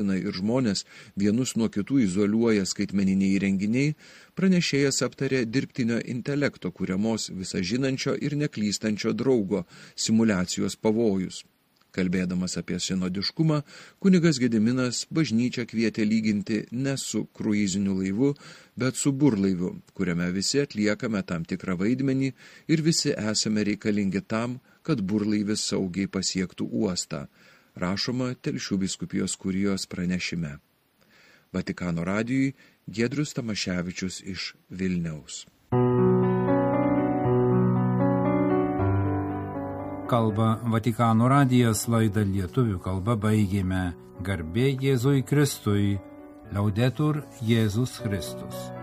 ir žmonės vienus nuo kitų izoliuoja skaitmeniniai įrenginiai, pranešėjas aptarė dirbtinio intelekto kuriamos visažinančio ir neklystančio draugo simuliacijos pavojus. Kalbėdamas apie sinodiškumą, kunigas Gediminas bažnyčią kvietė lyginti ne su kruiziniu laivu, bet su burlaiviu, kuriame visi atliekame tam tikrą vaidmenį ir visi esame reikalingi tam, kad burlaivis saugiai pasiektų uostą, rašoma Telšių vyskupijos kurijos pranešime. Vatikano radijui Giedrius Tamaševičius iš Vilniaus. Kalba Vatikano radijas, laidą lietuvių kalba baigėme. Garbė Jėzui Kristui, Laudetur Jėzus Kristus.